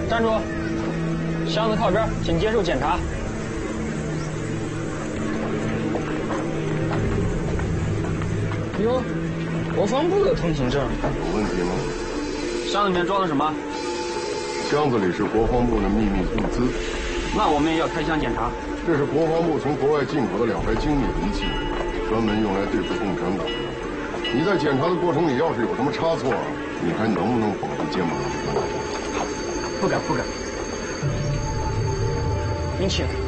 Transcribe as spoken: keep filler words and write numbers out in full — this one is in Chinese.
站住！箱子靠边，请接受检查。哟，国防部的通行证。 有问题吗？ 箱子里面装的什么？ 箱子里是国防部的秘密物资。 那我们也要开箱检查。 这是国防部从国外进口的两台精密仪器，专门用来对付共产党的。你在检查的过程里要是有什么差错，你还能不能绑住肩膀上去跟我说？ 不敢不敢。您请。